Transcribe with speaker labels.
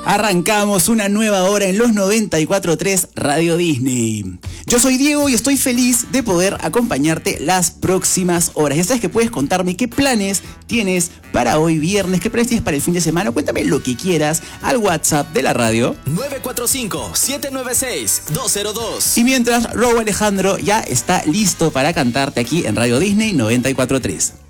Speaker 1: Arrancamos una nueva hora en los 94.3 Radio Disney. Yo soy Diego y estoy feliz de poder acompañarte las próximas horas. Ya sabes que puedes contarme qué planes tienes para hoy viernes, qué planes tienes para el fin de semana. Cuéntame lo que quieras al WhatsApp de la radio
Speaker 2: 945-796-202.
Speaker 1: Y mientras, Robo Alejandro ya está listo para cantarte aquí en Radio Disney 94.3.